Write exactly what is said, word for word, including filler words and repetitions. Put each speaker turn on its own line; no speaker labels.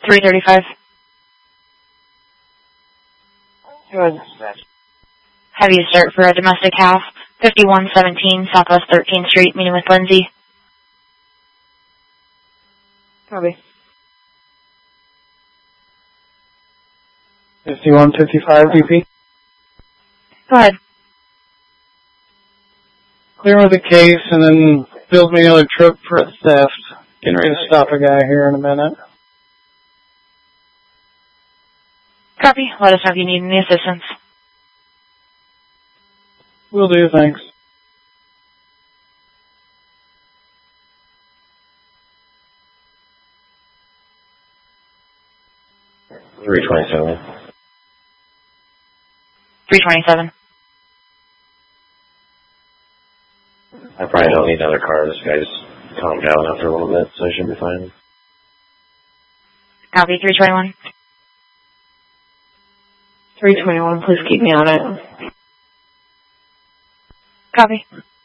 three thirty-five.
Go ahead.
Have you start for a domestic half, fifty-one seventeen Southwest thirteenth Street, meeting with Lindsay.
Copy. fifty-one fifty-five D P.
Go ahead.
Clear with the case and then build me another trip for a theft. Getting ready to stop a guy here in a minute.
Copy. Let us know if you need any assistance.
Will do, thanks.
three twenty-seven.
three twenty-seven.
I probably don't need another car. This guy's calmed down after a little bit, so I should be fine.
Copy. three twenty-one.
three twenty-one, please keep me on it.
Copy.